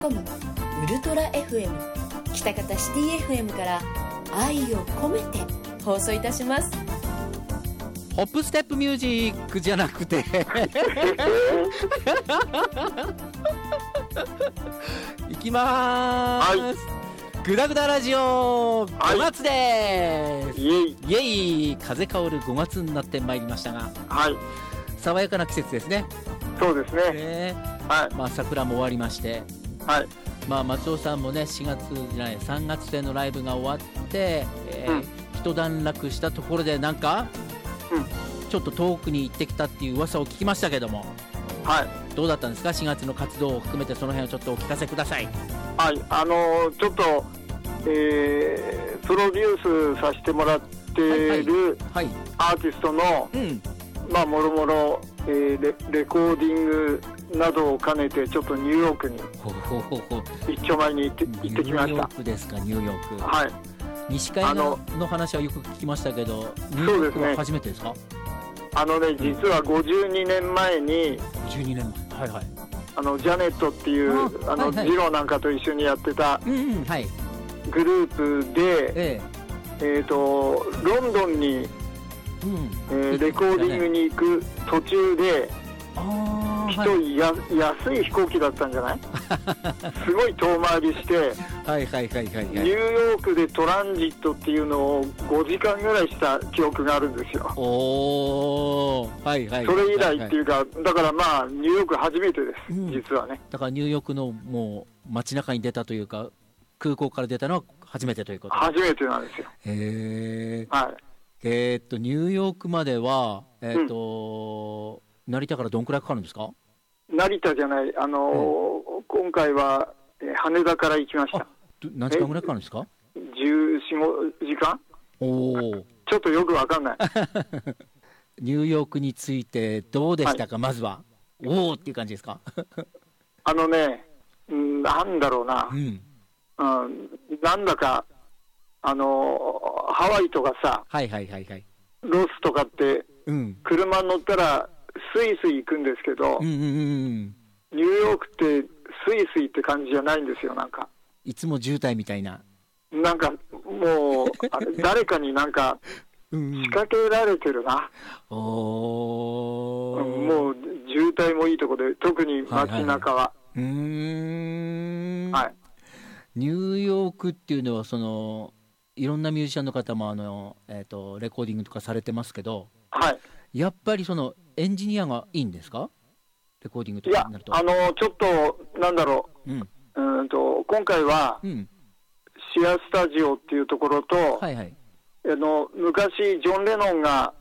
コムウルトラ FM 北方シティ FM から愛を込めて放送いたします。 ホップステップミュージックじゃなくていきまーす、グダグダラジオ5月でーす、イエイ風香る5月になってまいりましたが、爽やかな季節ですね。 そうですね、 桜も終わりまして、松尾さんもね4月じゃない3月でのライブが終わって、一段落したところでなんか、ちょっと遠くに行ってきたっていう噂を聞きましたけども、どうだったんですか、4月の活動を含めてその辺をちょっとお聞かせください。 ちょっと、プロデュースさせてもらっているアーティストの、もろもろレコーディングなどを兼ねてちょっとニューヨークに一丁前に行ってきました。 ニューヨークですか、ニューヨーク。西海岸の話はよく聞きましたけど、ニューヨークは初めてですか？ 実は52年前に 52年前、 ジャネットっていうジローなんかと一緒にやってたグループで、ロンドンにレコーディングに行く途中で一人安い飛行機だったんじゃないすごい遠回りしてニューヨークでトランジットっていうのを5時間ぐらいした記憶があるんですよ。それ以来っていうか、だからニューヨーク初めてです、実はね。 だからニューヨークのもう街中に出たというか、空港から出たのは初めてということ。 初めてなんですよ。 ニューヨークまでは成田からどんくらいかかるんですか？ 成田じゃない、今回は羽田から行きました。 何時間ぐらいかかるんですか ？14、5時間？ちょっとよくわかんないニューヨークについてどうでしたか？まずはおーっていう感じですか？ なんだろうな、なんだかハワイとかさ、ロスとかって、車に乗ったらスイスイ行くんですけど、ニューヨークってスイスイって感じじゃないんですよ。なんかいつも渋滞みたいな、 なんかもう誰かになんか仕掛けられてるな。もう渋滞もいいとこで、特に街中は。 ニューヨークっていうのはいろんなミュージシャンの方もレコーディングとかされてますけど、やっぱりエンジニアがいいんですか？レコーディングとかになると。 ちょっとなんだろう、今回は、シアスタジオっていうところと、昔ジョン・レノンが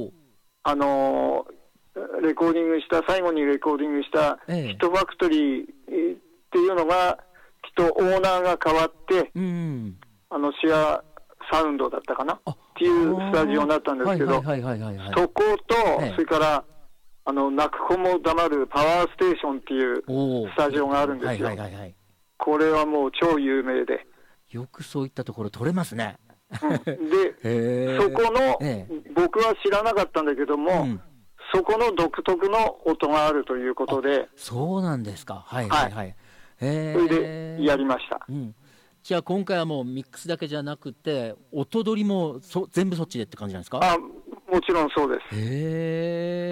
レコーディングした最後にレコーディングしたヒットファクトリーっていうのがきっとオーナーが変わって、シアサウンドだったかなっていうスタジオになったんですけど、そこと、それから泣く子も黙るパワーステーションっていうスタジオがあるんですよ。これはもう超有名で、 よくそういったところ取れますね。 でそこの、僕は知らなかったんだけども、そこの独特の音があるということで。 そうなんですか。それでやりました。 じゃあ今回はもうミックスだけじゃなくて音取りも全部そっちでって感じなんですか？ もちろんそうです。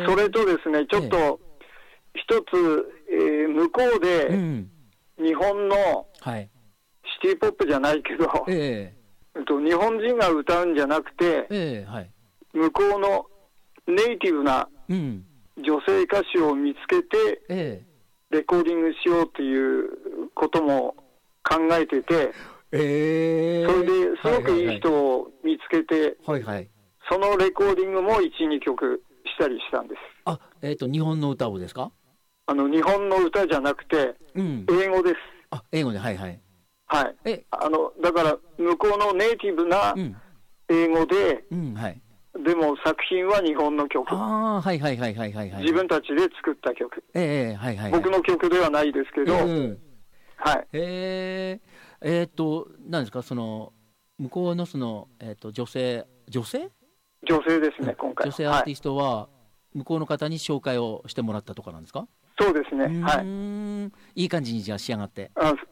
それとですね、ちょっと一つ、向こうで、日本のシティポップじゃないけど、日本人が歌うんじゃなくて、向こうのネイティブな女性歌手を見つけて、レコーディングしようということも考えてて、それですごくいい人を見つけて、そのレコーディングも 1,2 曲したりしたんです。 日本の歌をですか？ 日本の歌じゃなくて、英語です。 英語で、だから向こうのネイティブな英語で、でも作品は日本の曲。自分たちで作った曲。僕の曲ではないですけど、 何ですか、向こうの女性ですね、今回。 女性アーティストは向こうの方に紹介をしてもらったとかなんですか？ そうですね、はい、 いい感じにじゃあ仕上がって。